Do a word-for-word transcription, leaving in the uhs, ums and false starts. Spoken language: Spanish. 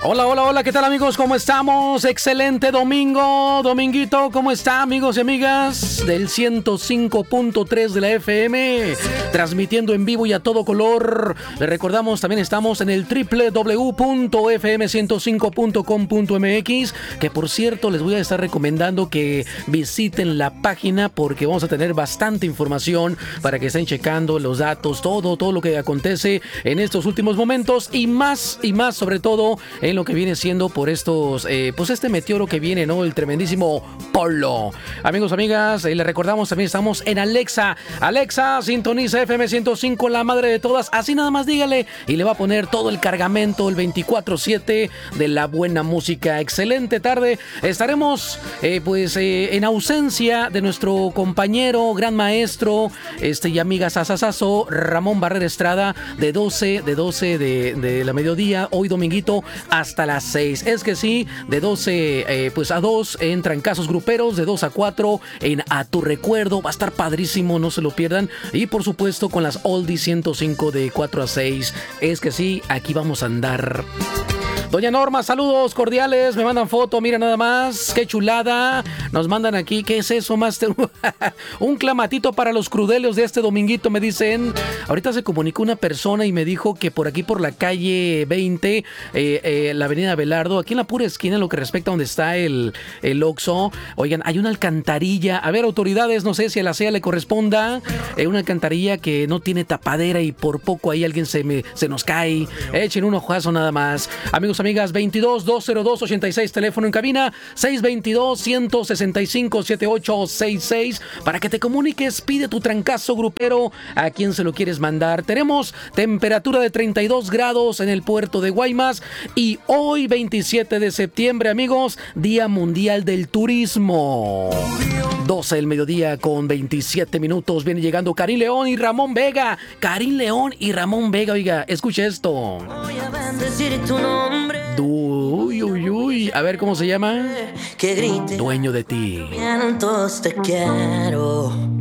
Hola, hola, hola, ¿qué tal amigos? ¿Cómo estamos? Excelente domingo, dominguito, ¿cómo está amigos y amigas? Del ciento cinco punto tres de la F M, transmitiendo en vivo y a todo color. Les recordamos, también estamos en el doble u doble u doble u punto f m ciento cinco punto com punto m x, que por cierto les voy a estar recomendando que visiten la página porque vamos a tener bastante información para que estén checando los datos, todo, todo lo que acontece en estos últimos momentos y más, y más sobre todo en lo que viene siendo por estos, eh, pues este meteoro que viene, ¿no? El tremendísimo Polo. Amigos, amigas, eh, les recordamos también estamos en Alexa. Alexa, sintoniza F M ciento cinco, la madre de todas. Así nada más dígale y le va a poner todo el cargamento, el veinticuatro siete de la buena música. Excelente tarde. Estaremos, eh, pues, eh, en ausencia de nuestro compañero, gran maestro, este y amiga sasasazo, Ramón Barrera Estrada, de doce, de doce de, de la mediodía, hoy dominguito, hasta las seis. Es que sí, de doce eh, pues a dos entran casos gruperos, de dos a cuatro en A Tu Recuerdo. Va a estar padrísimo, no se lo pierdan. Y por supuesto con las Oldies ciento cinco de cuatro a seis. Es que sí, aquí vamos a andar. Doña Norma, saludos cordiales, me mandan foto, mira nada más, qué chulada, nos mandan aquí, ¿qué es eso, Master? Un clamatito para los crudelos de este dominguito, me dicen. Ahorita se comunicó una persona y me dijo que por aquí por la calle veinte, eh, eh, la avenida Belardo, aquí en la pura esquina, en lo que respecta a donde está el, el Oxxo, oigan, hay una alcantarilla, a ver, autoridades, no sé si a la C E A le corresponda, eh, una alcantarilla que no tiene tapadera y por poco ahí alguien se, me, se nos cae, echen un ojazo nada más. Amigos, amigas, veintidós, doscientos dos, ochenta y seis, teléfono en cabina, seis veintidós, ciento sesenta y cinco, setenta y ocho sesenta y seis, para que te comuniques, pide tu trancazo grupero a quien se lo quieres mandar. Tenemos temperatura de treinta y dos grados en el puerto de Guaymas y hoy, veintisiete de septiembre, amigos, Día Mundial del Turismo. doce del mediodía con veintisiete minutos, viene llegando Karin León y Ramón Vega. Karin León y Ramón Vega, oiga, escuche esto. Voy a bendecir tu nombre. Uy, uy, uy. A ver cómo se llama. Que grite. Dueño de ti. Vientos te quiero.